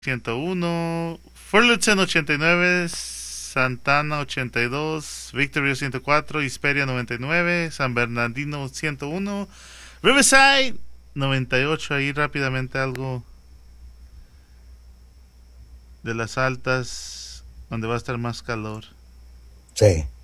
101, Fullerton 89, Santana 82, Victory 104, Hesperia 99, San Bernardino 101, Riverside 98. Ahí rápidamente algo de las altas donde va a estar más calor. Sí.